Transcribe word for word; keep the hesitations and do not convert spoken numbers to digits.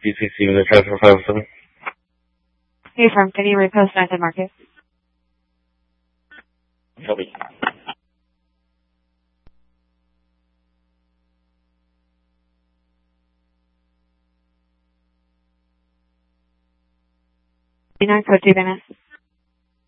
P C C with a transfer five oh seven. Hey, from can you repost United Market? Copy. Nine code two minutes.